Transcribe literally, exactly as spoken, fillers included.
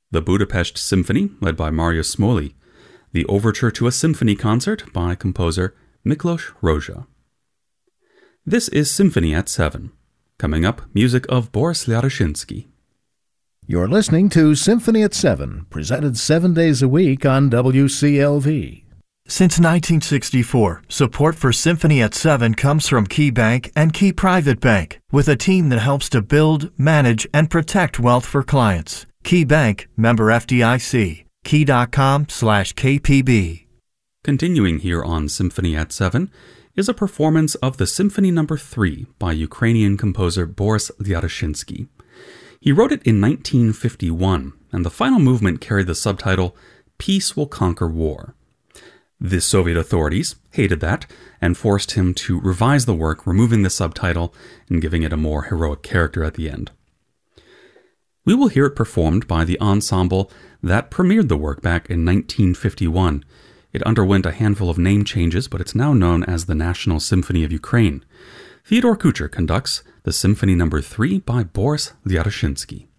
the Budapest Symphony, led by Marius Smolny, the Overture to a Symphony Concert by composer Miklos Rozsa. This is Symphony at seven. Coming up, music of Boris Lyaroshinsky. You're listening to Symphony at seven, presented seven days a week on W C L V. Since nineteen sixty-four, support for Symphony at seven comes from Key Bank and Key Private Bank, with a team that helps to build, manage, and protect wealth for clients. Key Bank, member F D I C, key.com slash KPB. Continuing here on Symphony at seven is a performance of the Symphony Number three by Ukrainian composer Boris Lyaroshinsky. He wrote it in nineteen fifty-one, and the final movement carried the subtitle, Peace Will Conquer War. The Soviet authorities hated that and forced him to revise the work, removing the subtitle and giving it a more heroic character at the end. We will hear it performed by the ensemble that premiered the work back in nineteen fifty-one. It underwent a handful of name changes, but it's now known as the National Symphony of Ukraine. Fyodor Kucher conducts the Symphony Number three by Boris Lyaroshinsky.